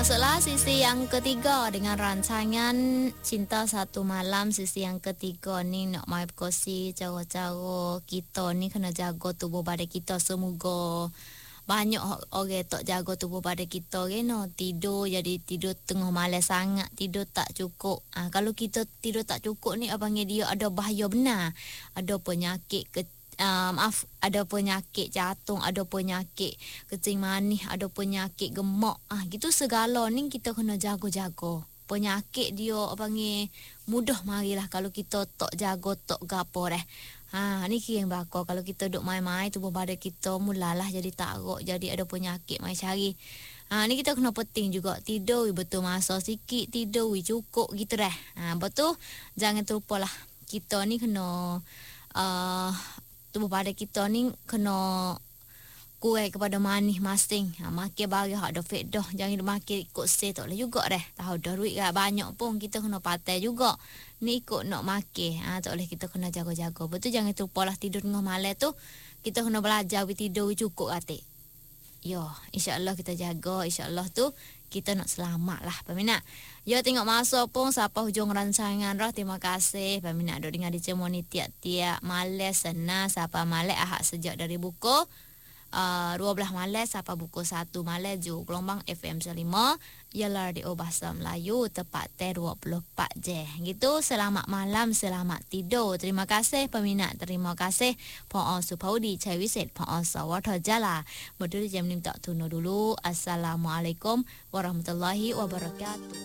Masuklah sisi yang ketiga dengan rancangan Cinta Satu Malam. Sisi yang ketiga ni nak mai berkongsi cara-cara kita ni kena jaga tubuh badan kita. Semoga banyak orang tak jaga tubuh badan kita no. Tidur jadi tidur tengah malam sangat, tidur tak cukup. Kalau kita tidur tak cukup ni abangnya dia ada bahaya benar. Ada penyakit ada penyakit jantung, ada penyakit kencing manis, ada penyakit gemuk. Gitu segala ni kita kena jaga-jaga. Penyakit dia panggil mudah marilah kalau kita tak jaga, tak gapo dah. Ni kira yang bakal kalau kita duk main-main tubuh badan kita mulalah jadi taruk, jadi ada penyakit mai cari. Ni kita kena penting juga tidur betul masa sikit, tidur cukup gitu dah. Betul jangan terlupalah kita ni kena tubuh badan kita ni kena kurang kepada manis masing. Makan barang ada fat dah. Jangan makan ikut sel tak boleh juga dah. Tahu dah duit banyak pun kita kena patai juga. Ni ikut nak makan. Tak boleh, kita kena jaga-jaga. Betul jangan terlupalah tidur tengah malam tu. Kita kena belajar tidur cukup atik. Yo, insya-Allah kita jaga. Insya-Allah tu kita nak selamat lah peminat. Yo tengok masa pun sampai hujung rancangan dah. Terima kasih peminat duk dengar di Cemoni tiap-tiap malam Senin sampai malam Ahad sejak dari buku 12 malam sampai buku 1 malam ju gelombang FM 5 ialah radio bahasa Melayu tepat 24 jam. Gitu, selamat malam, selamat tidur. Terima kasih peminat, terima kasih Puan Supaudi Cai Wiset Puan Sawata Jala. Berdiri jam 5 tak tunu dulu. Assalamualaikum warahmatullahi wabarakatuh.